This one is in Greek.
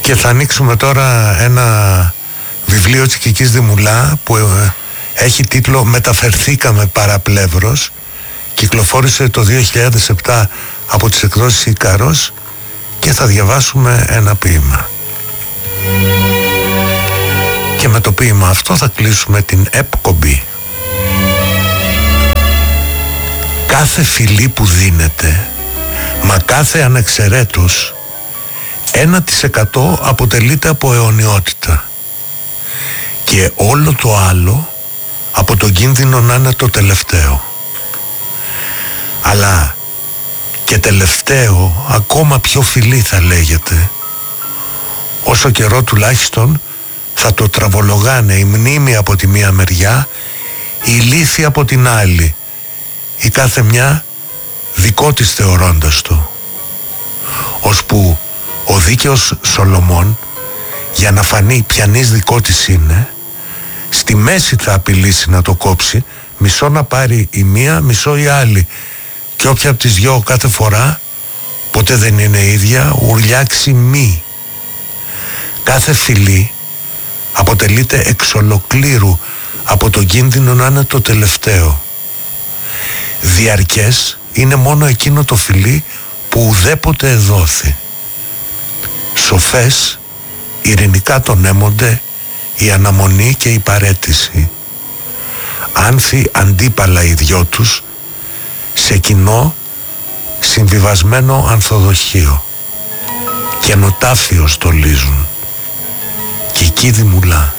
Και θα ανοίξουμε τώρα ένα βιβλίο της Κικής Δημουλά που έχει τίτλο «Μεταφερθήκαμε παραπλεύρος». Κυκλοφόρησε το 2007 από τις εκδόσεις Ικάρος και θα διαβάσουμε ένα ποίημα. Και με το ποίημα αυτό θα κλείσουμε την εκπομπή. Κάθε φιλί που δίνεται, μα κάθε ανεξαιρέτως, 1% αποτελείται από αιωνιότητα και όλο το άλλο από τον κίνδυνο να είναι το τελευταίο. Αλλά και τελευταίο, ακόμα πιο φιλί θα λέγεται, όσο καιρό τουλάχιστον θα το τραβολογάνε η μνήμη από τη μία μεριά, η λύθη από την άλλη, η κάθε μια δικό της θεωρώντας το, ώσπου ο δίκαιος Σολομών, για να φανεί ποιανής δικό της είναι, στη μέση θα απειλήσει να το κόψει, μισό να πάρει η μία, μισό η άλλη, και όποια από τις δυο κάθε φορά, ποτέ δεν είναι ίδια, ουρλιάξει μη. Κάθε φιλί αποτελείται εξ ολοκλήρου από τον κίνδυνο να είναι το τελευταίο. Διαρκές είναι μόνο εκείνο το φιλί που ουδέποτε εδόθη. Σοφές ειρηνικά τον έμονται η αναμονή και η παρέτηση. Άνθη αντίπαλα οι δυο τους σε κοινό συμβιβασμένο ανθοδοχείο. Καινοτάφιο στολίζουν. Κική Δημουλά.